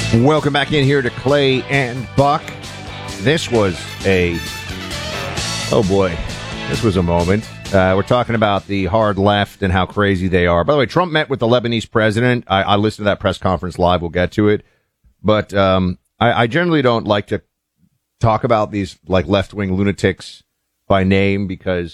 Welcome back in here to Clay and Buck. This was a moment. We're talking about the hard left and how crazy they are. By the way, Trump met with the Lebanese president. I listened to that press conference live. We'll get to it. But I generally don't like to talk about these like left-wing lunatics by name because